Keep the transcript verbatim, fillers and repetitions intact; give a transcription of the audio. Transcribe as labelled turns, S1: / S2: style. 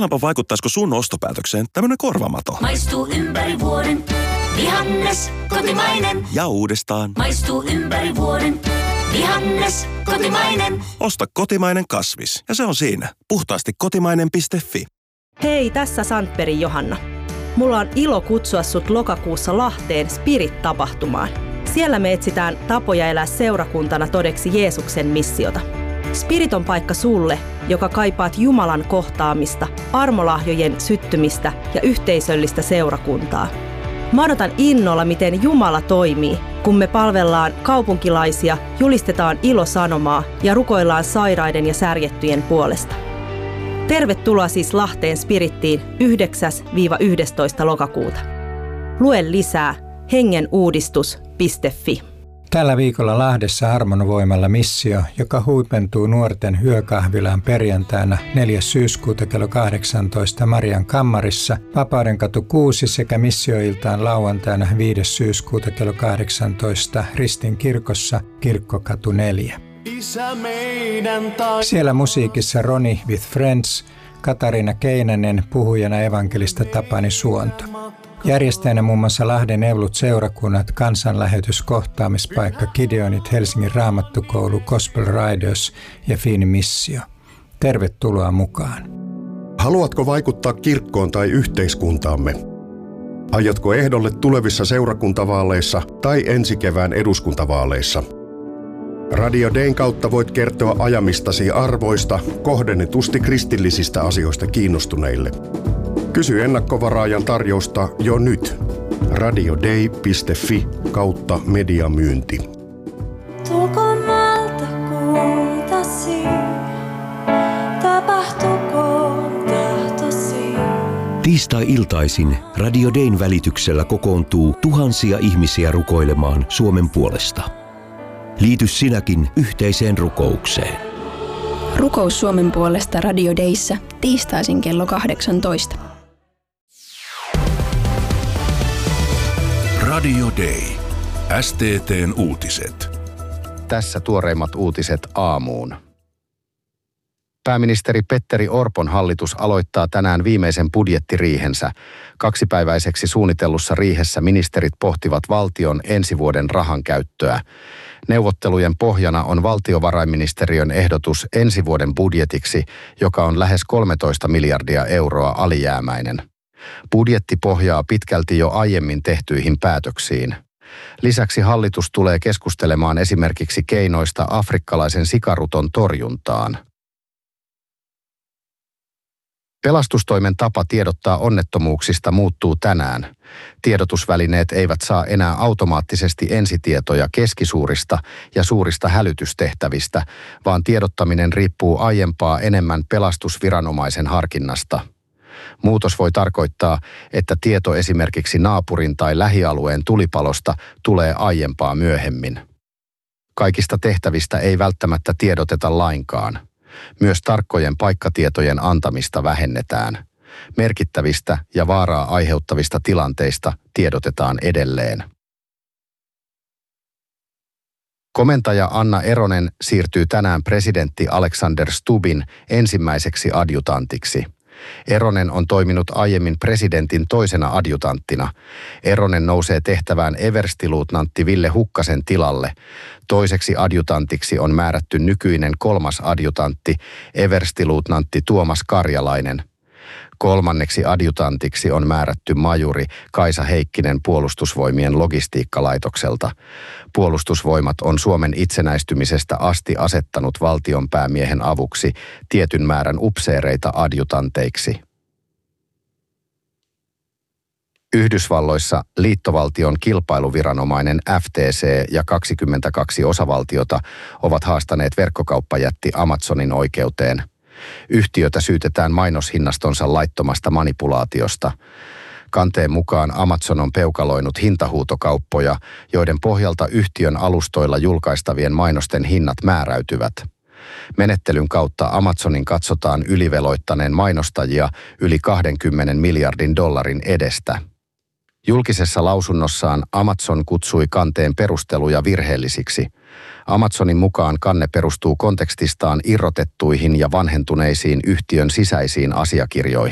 S1: Kokeillaanpa vaikuttaisiko sun ostopäätökseen tämmönen korvamato.
S2: Maistuu ympäri vuoden. Vihannes, kotimainen.
S1: Ja uudestaan.
S2: Maistuu ympäri vuoden. Vihannes, kotimainen.
S1: Osta kotimainen kasvis. Ja se on siinä. Puhtaasti kotimainen piste fi.
S3: Hei, tässä Sandbergin Johanna. Mulla on ilo kutsua sut lokakuussa Lahteen Spirit-tapahtumaan. Siellä me etsitään tapoja elää seurakuntana todeksi Jeesuksen missiota. Spirit on paikka sulle, joka kaipaat Jumalan kohtaamista, armolahjojen syttymistä ja yhteisöllistä seurakuntaa. Mä odotan innolla, miten Jumala toimii, kun me palvellaan kaupunkilaisia, julistetaan ilosanomaa ja rukoillaan sairaiden ja särjettyjen puolesta. Tervetuloa siis Lahteen Spirittiin yhdeksäs yhdestoista lokakuuta. Lue lisää hengenuudistus piste fi.
S4: Tällä viikolla Lahdessa Armonvoimalla missio, joka huipentuu nuorten hyökahvilaan perjantaina neljäs syyskuuta kello kahdeksantoista Marian kammarissa, Vapaudenkatu kuusi sekä missioiltaan lauantaina viides syyskuuta kello kahdeksantoista Ristin kirkossa Kirkkokatu neljä. Siellä musiikissa Ronnie with Friends, Katariina Keinänen, puhujana evankelista Tapani Suonto. Järjestäjänä muun muassa Lahden Evlut-seurakunnat, kansanlähetyskohtaamispaikka Gideonit, Helsingin Raamattukoulu, Gospel Riders ja Fiini Missio. Tervetuloa mukaan.
S5: Haluatko vaikuttaa kirkkoon tai yhteiskuntaamme? Aiotko ehdolle tulevissa seurakuntavaaleissa tai ensi kevään eduskuntavaaleissa? Radio Dayn kautta voit kertoa ajamistasi arvoista kohdennetusti kristillisistä asioista kiinnostuneille. Kysy ennakkovaraajan tarjousta jo nyt. radioday piste fi kautta mediamyynti.
S6: Tulkoon maalta kuutasi, tapahtukoon tahtosi.
S7: Tiistai-iltaisin Radio Dayn välityksellä kokoontuu tuhansia ihmisiä rukoilemaan Suomen puolesta. Liity sinäkin yhteiseen rukoukseen.
S8: Rukous Suomen puolesta Radio Dayssä tiistaisin kello kahdeksantoista.
S9: Radio Day. S T T:n uutiset.
S10: Tässä tuoreimmat uutiset aamuun. Pääministeri Petteri Orpon hallitus aloittaa tänään viimeisen budjettiriihensä. Kaksipäiväiseksi suunnitellussa riihessä ministerit pohtivat valtion ensi vuoden rahankäyttöä. Neuvottelujen pohjana on valtiovarainministeriön ehdotus ensi vuoden budjetiksi, joka on lähes kolmetoista miljardia euroa alijäämäinen. Budjetti pohjaa pitkälti jo aiemmin tehtyihin päätöksiin. Lisäksi hallitus tulee keskustelemaan esimerkiksi keinoista afrikkalaisen sikaruton torjuntaan. Pelastustoimen tapa tiedottaa onnettomuuksista muuttuu tänään. Tiedotusvälineet eivät saa enää automaattisesti ensitietoja keskisuurista ja suurista hälytystehtävistä, vaan tiedottaminen riippuu aiempaa enemmän pelastusviranomaisen harkinnasta. Muutos voi tarkoittaa, että tieto esimerkiksi naapurin tai lähialueen tulipalosta tulee aiempaa myöhemmin. Kaikista tehtävistä ei välttämättä tiedoteta lainkaan. Myös tarkkojen paikkatietojen antamista vähennetään. Merkittävistä ja vaaraa aiheuttavista tilanteista tiedotetaan edelleen. Komentaja Anna Eronen siirtyy tänään presidentti Alexander Stubbin ensimmäiseksi adjutantiksi. Eronen on toiminut aiemmin presidentin toisena adjutanttina. Eronen nousee tehtävään everstiluutnantti Ville Hukkasen tilalle. Toiseksi adjutantiksi on määrätty nykyinen kolmas adjutantti, everstiluutnantti Tuomas Karjalainen. Kolmanneksi adjutantiksi on määrätty majuri Kaisa Heikkinen Puolustusvoimien logistiikkalaitokselta. Puolustusvoimat on Suomen itsenäistymisestä asti asettanut valtionpäämiehen avuksi tietyn määrän upseereita adjutanteiksi. Yhdysvalloissa liittovaltion kilpailuviranomainen F T C ja kaksikymmentäkaksi osavaltiota ovat haastaneet verkkokauppajätti Amazonin oikeuteen. Yhtiötä syytetään mainoshinnastonsa laittomasta manipulaatiosta. Kanteen mukaan Amazon on peukaloinut hintahuutokauppoja, joiden pohjalta yhtiön alustoilla julkaistavien mainosten hinnat määräytyvät. Menettelyn kautta Amazonin katsotaan yliveloittaneen mainostajia yli kaksikymmentä miljardin dollarin edestä. Julkisessa lausunnossaan Amazon kutsui kanteen perusteluja virheellisiksi. Amazonin mukaan kanne perustuu kontekstistaan irrotettuihin ja vanhentuneisiin yhtiön sisäisiin asiakirjoihin.